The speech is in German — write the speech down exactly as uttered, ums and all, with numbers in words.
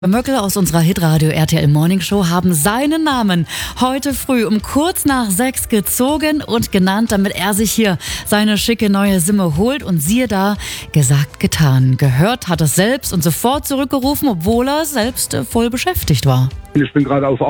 Möckel aus unserer Hitradio R T L Morning Show haben seinen Namen heute früh um kurz nach sechs gezogen und genannt, damit er sich hier seine schicke neue Simme holt. Und siehe da, gesagt, getan. Gehört hat es selbst und sofort zurückgerufen, obwohl er selbst voll beschäftigt war. Ich bin gerade auf